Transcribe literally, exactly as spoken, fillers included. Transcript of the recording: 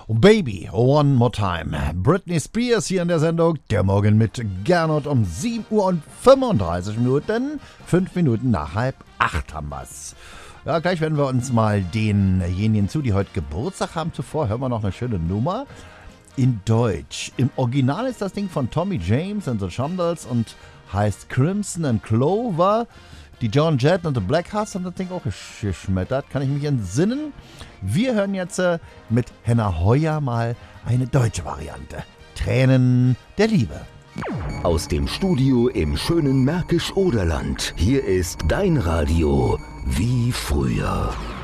Baby, one more time. Britney Spears hier in der Sendung. Der Morgen mit Gernot um sieben Uhr und fünfunddreißig Minuten. Fünf Minuten nach halb acht haben wir's. Ja, gleich werden wir uns mal denjenigen zu, die heute Geburtstag haben. Zuvor hören wir noch eine schöne Nummer in Deutsch. Im Original ist das Ding von Tommy James and the Shondells und heißt Crimson and Clover. Die Joan Jett und The Black Hearts haben das Ding auch geschmettert, kann ich mich entsinnen. Wir hören jetzt äh, mit Henna Heuer mal eine deutsche Variante. Tränen der Liebe. Aus dem Studio im schönen Märkisch-Oderland. Hier ist dein Radio wie früher.